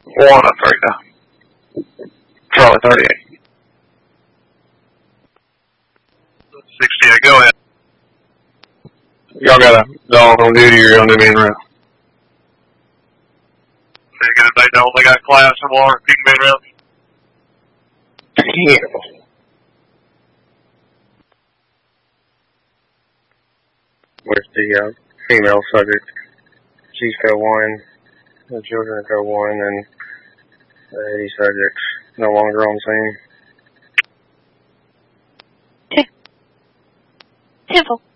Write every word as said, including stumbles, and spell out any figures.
One up right now. Charlie thirty-eight. sixty-eight, go ahead. Y'all got a dog on duty or on the main route? Say again, if they don't, they got class and water, peak main route. Yeah. Where's the uh, female subject? She's code one, the children are code one, and the eighty subjects no longer on scene. Temple.